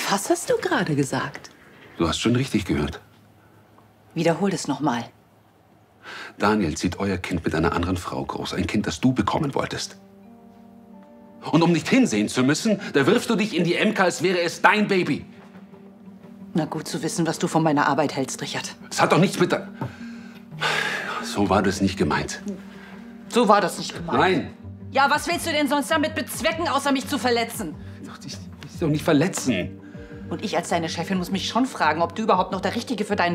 Was hast du gerade gesagt? Du hast schon richtig gehört. Wiederhol es nochmal. Daniel zieht euer Kind mit einer anderen Frau groß. Ein Kind, das du bekommen wolltest. Und um nicht hinsehen zu müssen, da wirfst du dich in die Emke, als wäre es dein Baby. Na gut zu wissen, was du von meiner Arbeit hältst, Richard. Es hat doch nichts mit der... So war das nicht gemeint. So war das nicht gemeint. Nein. Ja, was willst du denn sonst damit bezwecken, außer mich zu verletzen? Ich will dich doch nicht verletzen. Und ich als deine Chefin muss mich schon fragen, ob du überhaupt noch der Richtige für deinen